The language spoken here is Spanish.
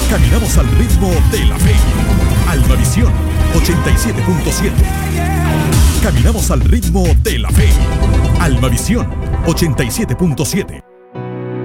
Caminamos al ritmo de la fe. Almavisión 87.7. Caminamos al ritmo de la fe. Almavisión 87.7.